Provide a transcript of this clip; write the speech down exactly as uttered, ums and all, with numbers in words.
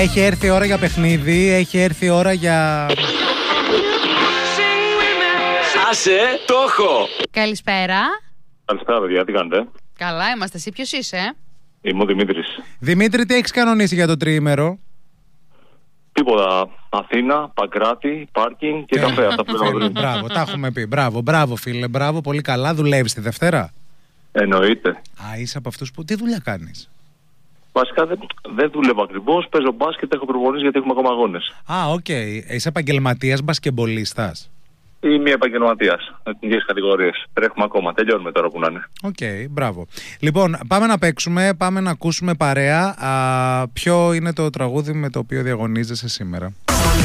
Έχει έρθει η ώρα για παιχνίδι, έχει έρθει η ώρα για... Άσε, το έχω! Καλησπέρα. Καλησπέρα, παιδιά, τι κάνετε? Καλά είμαστε, εσύ ποιος είσαι? Είμαι ο Δημήτρης. Δημήτρη, τι έχεις κανονίσει για το τριήμερο? Τίποτα. Αθήνα, Παγκράτη, πάρκινγκ και καφέ. Αυτά που λέγαμε πριν. Μπράβο, τα έχουμε πει. Μπράβο, μπράβο φίλε, μπράβο, πολύ καλά. Δουλεύεις τη Δευτέρα? Εννοείται. Α, είσαι από αυτούς που... Τι δουλειά κάνεις? Βασικά δεν, δεν δουλεύω ακριβώς. Παίζω μπάσκετ, έχω προπονήσεις γιατί έχουμε ακόμα αγώνες. Α, οκ. Okay. Είσαι επαγγελματίας μπασκεμπολίστας? Είμαι επαγγελματίας. Εθνικές κατηγορίες. Τρέχουμε ακόμα. Τελειώνουμε τώρα που να είναι. Οκ, okay, μπράβο. Λοιπόν, πάμε να παίξουμε, πάμε να ακούσουμε παρέα. Α, ποιο είναι το τραγούδι με το οποίο διαγωνίζεσαι σήμερα?